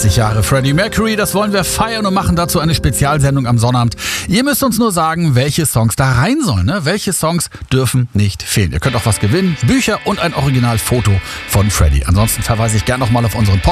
60 Jahre Freddie Mercury, das wollen wir feiern und machen dazu eine Spezialsendung am Sonnabend. Ihr müsst uns nur sagen, welche Songs da rein sollen. Ne? Welche Songs dürfen nicht fehlen. Ihr könnt auch was gewinnen, Bücher und ein Originalfoto von Freddie. Ansonsten verweise ich gerne nochmal auf unseren Podcast.